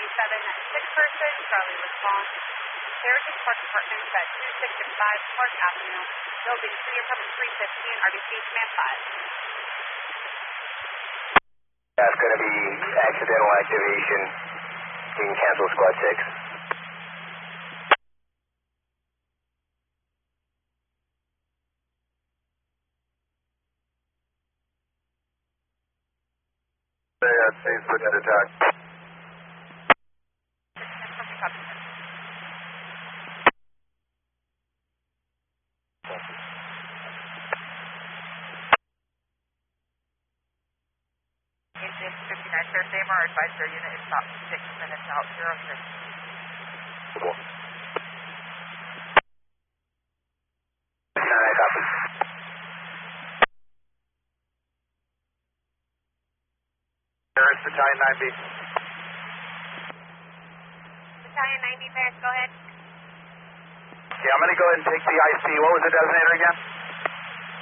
person, Charlie response. Heritage Park Apartments at 2665 Park Avenue, building 3 apartment 315, RBC Command 5. That's going to be accidental activation. You can cancel squad 6. Please put that attack. Agent 59 Sir Samer, advise their unit is about 6 minutes out, 06. Paris, Battalion 9B. Battalion 9B, Paris, go ahead. Yeah, I'm going to go ahead and take the IC. What was the designator again?